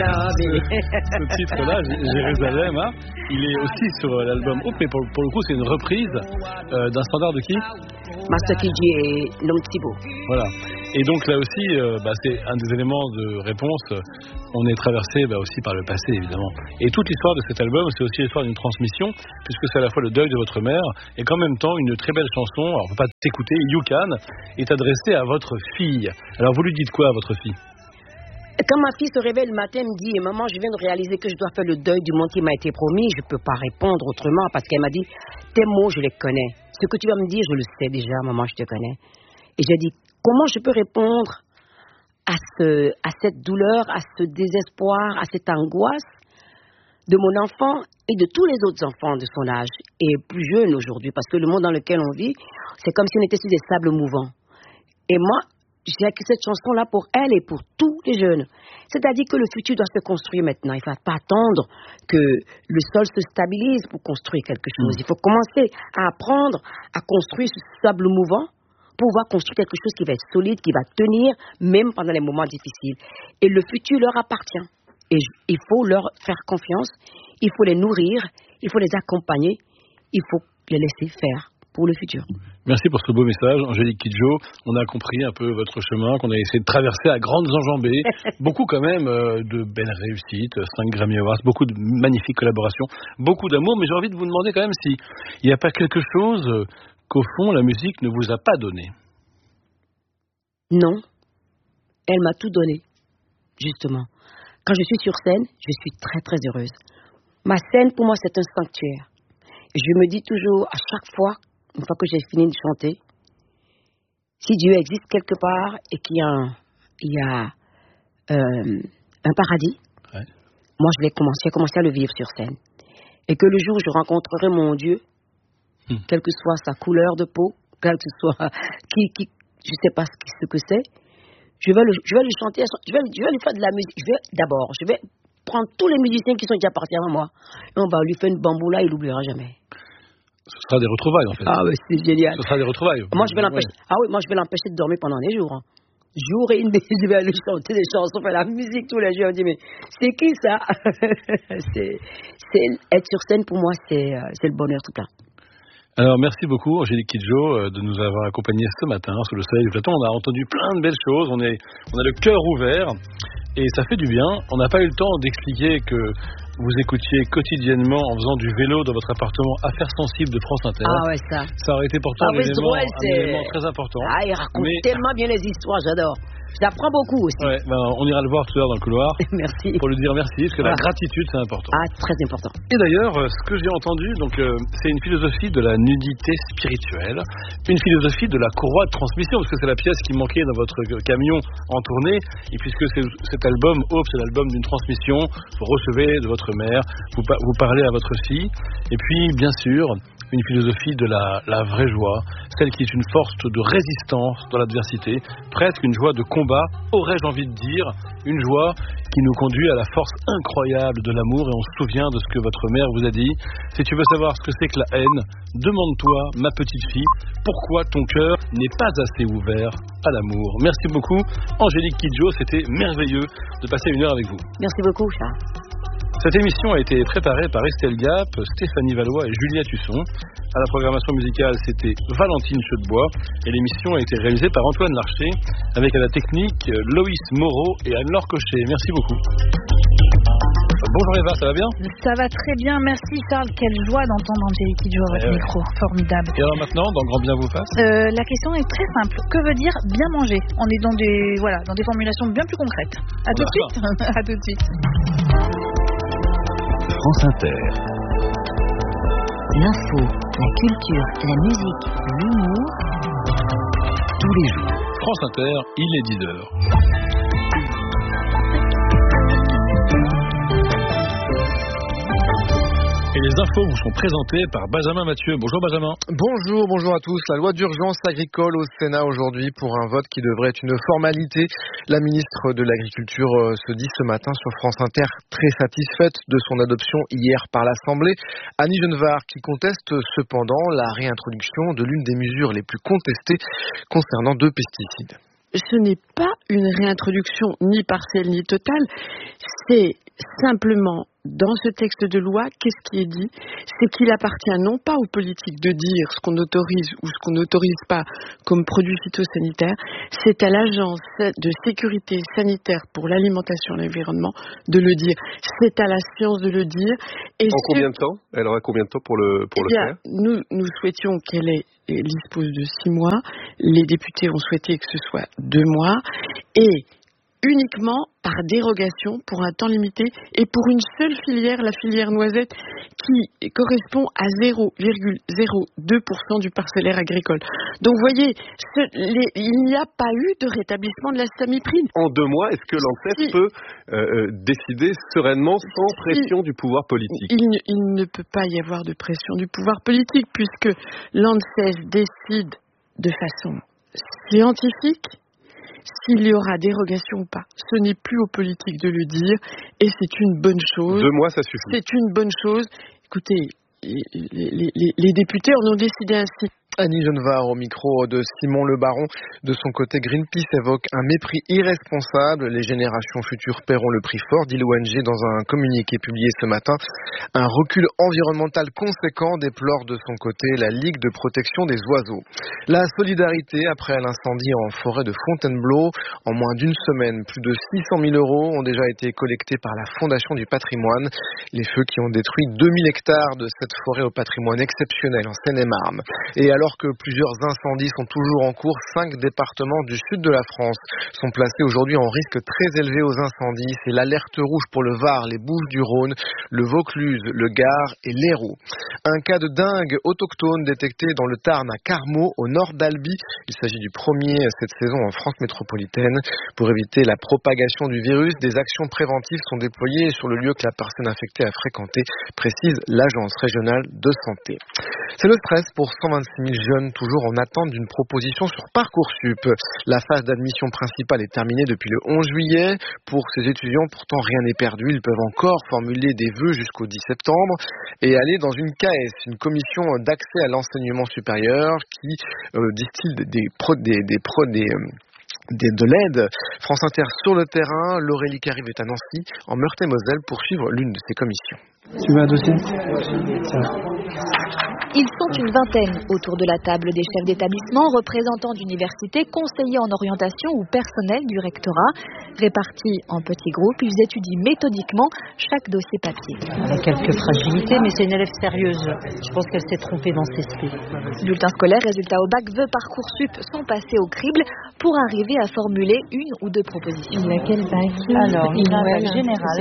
Ce titre-là, Jérusalem, hein, il est aussi sur l'album Hope, mais pour le coup, c'est une reprise d'un standard de qui? Master KG et Long Thibault. Voilà. Et donc là aussi, c'est un des éléments de réponse. On est traversé aussi par le passé, évidemment. Et toute l'histoire de cet album, c'est aussi l'histoire d'une transmission, puisque c'est à la fois le deuil de votre mère et qu'en même temps, une très belle chanson, alors on ne peut pas t'écouter, You Can, est adressée à votre fille. Alors vous lui dites quoi à votre fille? Quand ma fille se réveille le matin, elle me dit, maman, je viens de réaliser que je dois faire le deuil du monde qui m'a été promis. Je ne peux pas répondre autrement parce qu'elle m'a dit, tes mots, je les connais. Ce que tu vas me dire, je le sais déjà, maman, je te connais. Et j'ai dit, comment je peux répondre à cette douleur, à ce désespoir, à cette angoisse de mon enfant et de tous les autres enfants de son âge et plus jeunes aujourd'hui, parce que le monde dans lequel on vit, c'est comme si on était sur des sables mouvants. Et moi, j'ai écrit cette chanson-là pour elle et pour tous les jeunes. C'est-à-dire que le futur doit se construire maintenant. Il ne faut pas attendre que le sol se stabilise pour construire quelque chose. Il faut commencer à apprendre à construire ce sable mouvant pour pouvoir construire quelque chose qui va être solide, qui va tenir même pendant les moments difficiles. Et le futur leur appartient. Et il faut leur faire confiance, il faut les nourrir, il faut les accompagner, il faut les laisser faire pour le futur. Merci pour ce beau message, Angélique Kidjo. On a compris un peu votre chemin, qu'on a essayé de traverser à grandes enjambées. Beaucoup quand même de belles réussites, 5 Grammy Awards, beaucoup de magnifiques collaborations, beaucoup d'amour. Mais j'ai envie de vous demander quand même s'il n'y a pas quelque chose qu'au fond la musique ne vous a pas donné. Non, elle m'a tout donné, justement. Quand je suis sur scène, je suis très très heureuse. Ma scène pour moi c'est un sanctuaire. Je me dis toujours à chaque fois, une fois que j'ai fini de chanter, si Dieu existe quelque part et qu'il y a un paradis, ouais. Moi j'ai commencé à le vivre sur scène. Et que le jour où je rencontrerai mon Dieu, quelle que soit sa couleur de peau, quelle que soit je ne sais pas ce que c'est, je vais lui chanter, je vais lui faire de la musique. Je vais prendre tous les musiciens qui sont déjà partis avant moi. Et on va lui faire une bamboula, il l'oubliera jamais. Ce sera des retrouvailles en fait. Ah oui, c'est génial. Ce sera des retrouvailles. Moi je vais l'empêcher. Ouais. Ah oui, moi je vais l'empêcher de dormir pendant des jours. Jour et nuit, je vais lui chanter des chansons, faire la musique tous les jours. On dit mais c'est qui ça? c'est être sur scène pour moi, c'est le bonheur tout plein. Alors merci beaucoup Angélique Kidjo de nous avoir accompagnés ce matin sous le soleil du Platon. On a entendu plein de belles choses, on a le cœur ouvert et ça fait du bien. On n'a pas eu le temps d'expliquer que vous écoutiez quotidiennement en faisant du vélo dans votre appartement Affaires sensibles de France Inter. Ah ouais, ça aurait été pourtant un élément très important. Ah, il raconte tellement bien les histoires, j'adore. J'apprends beaucoup aussi. Ouais, on ira le voir tout à l'heure dans le couloir. Merci. Pour lui dire merci, parce que la gratitude, c'est important. Ah, très important. Et d'ailleurs, ce que j'ai entendu, c'est une philosophie de la nudité spirituelle, une philosophie de la courroie de transmission, parce que c'est la pièce qui manquait dans votre camion en tournée. Et puisque cet album, Hope, c'est l'album d'une transmission, vous recevez de votre mère, vous parlez à votre fille. Et puis, bien sûr, une philosophie de la vraie joie, celle qui est une force de résistance dans l'adversité, presque une joie de combat, aurais-je envie de dire, une joie qui nous conduit à la force incroyable de l'amour. Et on se souvient de ce que votre mère vous a dit. Si tu veux savoir ce que c'est que la haine, demande-toi, ma petite fille, pourquoi ton cœur n'est pas assez ouvert à l'amour. Merci beaucoup Angélique Kidjo, c'était merveilleux de passer une heure avec vous. Merci beaucoup Charles. Cette émission a été préparée par Estelle Gap, Stéphanie Valois et Julia Tusson. À la programmation musicale, c'était Valentine Chaudebois. Et l'émission a été réalisée par Antoine Larcher, avec à la technique Loïs Moreau et Anne-Laure Cochet. Merci beaucoup. Bonjour Eva, ça va bien? Ça va très bien, merci Charles. Quelle joie d'entendre Angélique Kidjo à votre micro, formidable. Et alors maintenant, dans Grand Bien vous fasse la question est très simple. Que veut dire bien manger? On est dans des formulations bien plus concrètes. À tout de suite. À tout de suite. France Inter. L'info, la culture, la musique, l'humour, tous les jours. France Inter, il est 10h. Et les infos vous sont présentées par Benjamin Mathieu. Bonjour Benjamin. Bonjour à tous. La loi d'urgence agricole au Sénat aujourd'hui pour un vote qui devrait être une formalité. La ministre de l'Agriculture se dit ce matin sur France Inter très satisfaite de son adoption hier par l'Assemblée. Annie Genevard qui conteste cependant la réintroduction de l'une des mesures les plus contestées concernant 2 pesticides. ce n'est pas une réintroduction ni partielle ni totale, c'est simplement dans ce texte de loi, qu'est-ce qui est dit ? C'est qu'il appartient non pas aux politiques de dire ce qu'on autorise ou ce qu'on n'autorise pas comme produits phytosanitaires, c'est à l'Agence de sécurité sanitaire pour l'alimentation et l'environnement de le dire. C'est à la science de le dire. Et combien de temps ? Elle aura combien de temps pour le faire ? Nous souhaitions qu'elle dispose de 6 mois. Les députés ont souhaité que ce soit 2 mois. Et uniquement par dérogation pour un temps limité et pour une seule filière, la filière noisette, qui correspond à 0,02% du parcellaire agricole. Donc, vous voyez, il n'y a pas eu de rétablissement de la samiprine. En 2 mois, est-ce que l'ANSES peut décider sereinement sans pression du pouvoir politique ? Il ne peut pas y avoir de pression du pouvoir politique puisque l'ANSES décide de façon scientifique s'il y aura dérogation ou pas. Ce n'est plus aux politiques de le dire et c'est une bonne chose. 2 mois, ça suffit. C'est une bonne chose. Écoutez, les députés en ont décidé ainsi. Annie Genevard au micro de Simon Le Baron. De son côté, Greenpeace évoque un mépris irresponsable. Les générations futures paieront le prix fort, dit l'ONG dans un communiqué publié ce matin. Un recul environnemental conséquent déplore de son côté la Ligue de protection des oiseaux. La solidarité après l'incendie en forêt de Fontainebleau. En moins d'une semaine, plus de 600 000 € ont déjà été collectés par la Fondation du patrimoine. Les feux qui ont détruit 2000 hectares de cette forêt au patrimoine exceptionnel en Seine-et-Marne. Et alors que plusieurs incendies sont toujours en cours, 5 départements du sud de la France sont placés aujourd'hui en risque très élevé aux incendies. C'est l'alerte rouge pour le Var, les Bouches-du-Rhône, le Vaucluse, le Gard et l'Hérault. Un cas de dingue autochtone détecté dans le Tarn à Carmaux, au nord d'Albi. Il s'agit du premier cette saison en France métropolitaine. Pour éviter la propagation du virus, des actions préventives sont déployées sur le lieu que la personne infectée a fréquenté, précise l'Agence régionale de santé. C'est le stress pour 126 000 jeunes toujours en attente d'une proposition sur Parcoursup. La phase d'admission principale est terminée depuis le 11 juillet. Pour ces étudiants, pourtant rien n'est perdu. Ils peuvent encore formuler des vœux jusqu'au 10 septembre et aller dans une CAES, une commission d'accès à l'enseignement supérieur qui distille de l'aide. France Inter sur le terrain, Laurélie Carive est à Nancy, en Meurthe-et-Moselle, pour suivre l'une de ces commissions. Tu veux un dossier ? Ils sont une vingtaine autour de la table, des chefs d'établissement, représentants d'universités, conseillers en orientation ou personnel du rectorat. Répartis en petits groupes, ils étudient méthodiquement chaque dossier papier. Elle a quelques fragilités, mais c'est une élève sérieuse. Je pense qu'elle s'est trompée dans ses spé. Bulletin scolaire, résultats au bac, vœux Parcoursup sont passés au crible pour arriver à formuler une ou deux propositions. Il a quel bac ? Alors, il a un bac général,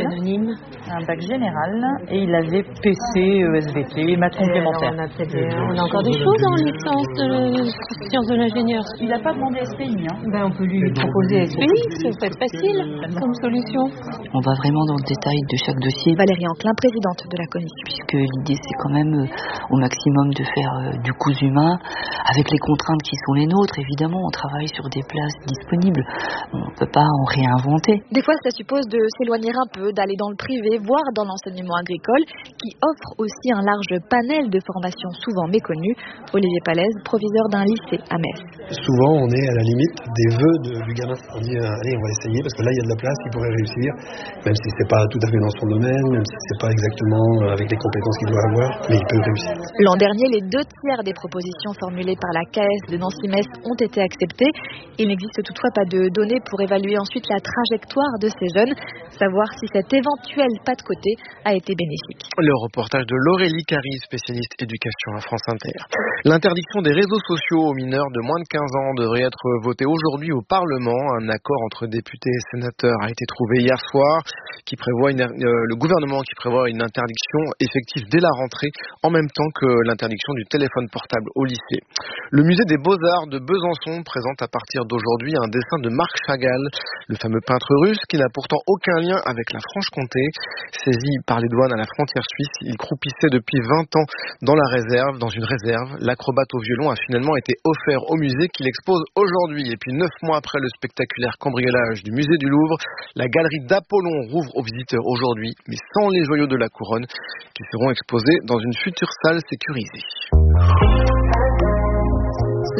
et il avait PC, ESVT, maths complémentaire. On a encore des choses en licence de sciences de l'ingénieur. Il n'a pas demandé SPI. On peut lui proposer SPI, ça peut être facile comme solution. On va vraiment dans le détail de chaque dossier. Valérie Anclin, présidente de la commission. Puisque l'idée c'est quand même au maximum de faire du cousu humain avec les contraintes qui sont les nôtres. Évidemment, on travaille sur des places disponibles. On ne peut pas en réinventer. Des fois, ça suppose de s'éloigner un peu, d'aller dans le privé, voire dans l'enseignement agricole, qui offre aussi un large panel de formations souvent méconnues. Olivier Palaise, proviseur d'un lycée à Metz. Souvent, on est à la limite des vœux du gamin. On dit, allez, on va essayer, parce que là, il y a de la place, il pourrait réussir, même si c'est pas tout à fait dans son domaine, même si c'est pas exactement avec les compétences qu'il doit avoir, mais il peut réussir. L'an dernier, les 2/3 des propositions formulées par la CAES de Nancy-Metz ont été acceptées. Il n'existe toutefois pas de données pour évaluer ensuite la trajectoire de ces jeunes, savoir si cet éventuel pas de côté a été bénéfique. Le reportage de Laurélie Carive, spécialiste éducation à France Inter. L'interdiction des réseaux sociaux aux mineurs de moins de 15 ans devrait être votée aujourd'hui au Parlement. Un accord entre députés et sénateurs a été trouvé hier soir, qui prévoit le gouvernement qui prévoit une interdiction effective dès la rentrée, en même temps que l'interdiction du téléphone portable au lycée. Le musée des Beaux-Arts de Besançon présente à partir d'aujourd'hui un dessin de Marc Chagall, le fameux peintre russe qui n'a pourtant aucun lien avec la Franche-Comté. Saisi par les douanes à la frontière suisse, il croupissait depuis 20 ans dans une réserve. L'acrobate au violon a finalement été offert au musée qui l'expose aujourd'hui. Et puis 9 mois après le spectaculaire cambriolage du musée du Louvre, la galerie d'Apollon rouvre aux visiteurs aujourd'hui, mais sans les joyaux de la couronne, qui seront exposés dans une future salle sécurisée. Ce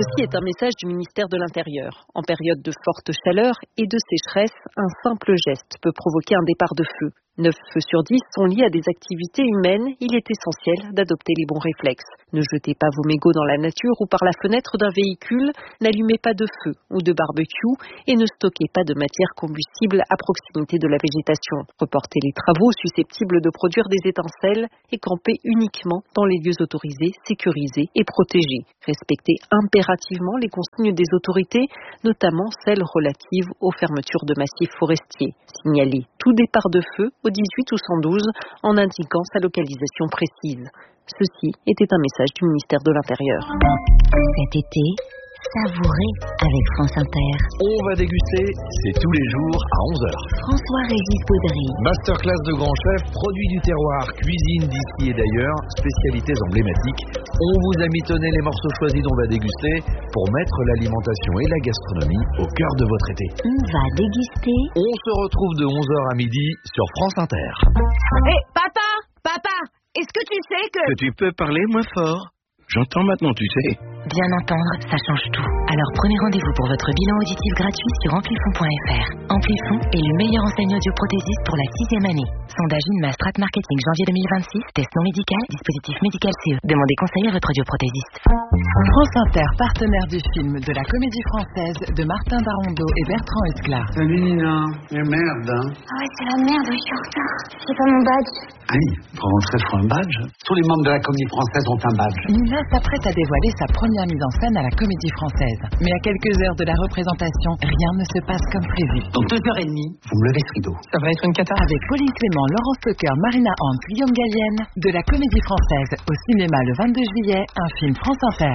Ceci est un message du ministère de l'Intérieur. En période de forte chaleur et de sécheresse, un simple geste peut provoquer un départ de feu. 9 feux sur 10 sont liés à des activités humaines. Il est essentiel d'adopter les bons réflexes. Ne jetez pas vos mégots dans la nature ou par la fenêtre d'un véhicule. N'allumez pas de feu ou de barbecue et ne stockez pas de matière combustible à proximité de la végétation. Reportez les travaux susceptibles de produire des étincelles et campez uniquement dans les lieux autorisés, sécurisés et protégés. Respectez impérativement les consignes des autorités, notamment celles relatives aux fermetures de massifs forestiers. Signalez tout départ de feu au 18 ou 112 en indiquant sa localisation précise. Ceci était un message du ministère de l'Intérieur. Cet été, savourez avec France Inter. On va déguster, c'est tous les jours à 11h. François-Régis Baudry. Masterclass de grands chefs, produits du terroir, cuisine d'ici et d'ailleurs, spécialités emblématiques. On vous a mitonné les morceaux choisis dont on va déguster pour mettre l'alimentation et la gastronomie au cœur de votre été. On va déguster. On se retrouve de 11h à midi sur France Inter. Hé, papa, est-ce que tu sais que tu peux parler moins fort? J'entends maintenant, tu sais. Bien entendre, ça change tout. Alors prenez rendez-vous pour votre bilan auditif gratuit sur amplifon.fr. Amplifon est le meilleur enseigne audioprothésiste pour la 6e année. Sondage INMA Strat Marketing janvier 2026, test non médical, dispositif médical CE. Demandez conseil à votre audioprothésiste. France Inter, partenaire du film de la Comédie Française de Martin Darondeau et Bertrand Esclar. Salut Nina, merde hein. Ah ouais, c'est la merde, je suis en retard. J'ai pas mon badge. Aïe, pour rentrer, faut un badge. Tous les membres de la Comédie Française ont un badge. Nina s'apprête à dévoiler sa première mise en scène à la Comédie Française. Mais à quelques heures de la représentation, rien ne se passe comme prévu. Dans 2h30, vous me levez ce rideau. Ça va être une cata. Avec Pauline Clément, Laurence Stocker, Marina Hans, Guillaume Gallienne, de la Comédie Française au cinéma le 22 juillet, un film France Inter.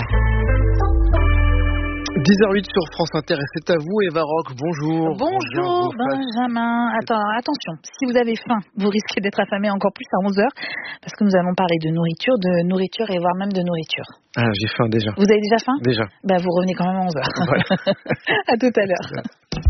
10h08 sur France Inter et c'est à vous Eva Rock, bonjour. Bonjour Benjamin. Attention, si vous avez faim, vous risquez d'être affamé encore plus à 11h parce que nous allons parler de nourriture et voire même de nourriture. Ah, j'ai faim déjà. Vous avez déjà faim? Déjà. Bah vous revenez quand même à 11h. Voilà. À tout à l'heure.